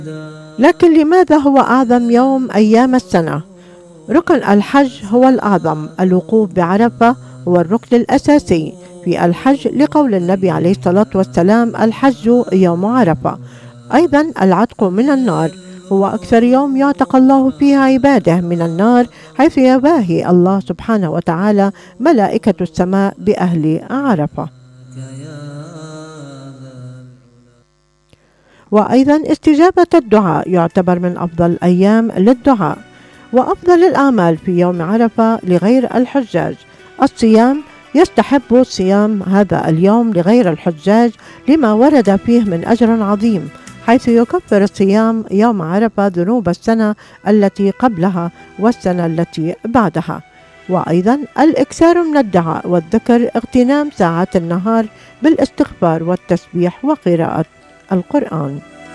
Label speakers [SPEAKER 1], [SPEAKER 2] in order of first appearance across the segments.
[SPEAKER 1] لكن لماذا هو أعظم يوم أيام السنة؟ ركن الحج هو الأعظم. الوقوف بعرفة هو الركن الأساسي في الحج لقول النبي عليه الصلاة والسلام: الحج يوم عرفة. أيضا العتق من النار هو أكثر يوم يعتق الله فيه عباده من النار، حيث يباهي الله سبحانه وتعالى ملائكة السماء بأهل عرفة. وأيضا استجابة الدعاء يعتبر من أفضل الأيام للدعاء. وأفضل الأعمال في يوم عرفة لغير الحجاج الصيام. يستحب صيام هذا اليوم لغير الحجاج لما ورد فيه من أجر عظيم، حيث يكفر الصيام يوم عرفة ذنوب السنة التي قبلها والسنة التي بعدها. وأيضا الإكثار من الدعاء والذكر، اغتنام ساعات النهار بالاستغفار والتسبيح وقراءة القرآن.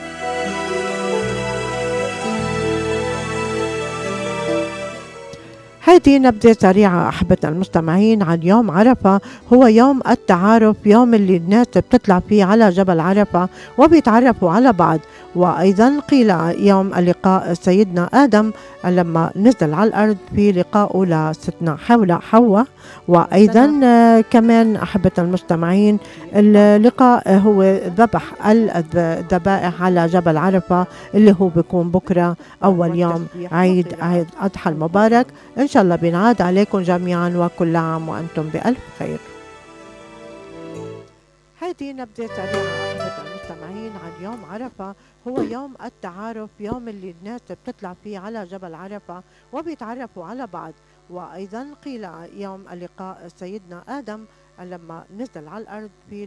[SPEAKER 1] هذه نبذة سريعة أحبة المستمعين عن يوم عرفة. هو يوم التعارف، يوم اللي الناس بتطلع فيه على جبل عرفة وبيتعرفوا على بعض. وأيضا قيل يوم اللقاء سيدنا آدم لما نزل على الأرض في لقائه لستنا حواء. وأيضا كمان أحبة المستمعين اللقاء هو ذبح الذبائح على جبل عرفة اللي هو بيكون بكرة أول يوم عيد أضحى المبارك. إن شاء الله بنعاد عليكم جميعا وكل عام وأنتم بألف خير. هذه نبذة سريعة أحبة المستمعين عن يوم عرفة. هو يوم التعارف، يوم اللي الناس بتطلع فيه على جبل عرفة وبيتعرفوا على بعض. وأيضا قيل يوم اللقاء سيدنا آدم لما نزل على الأرض في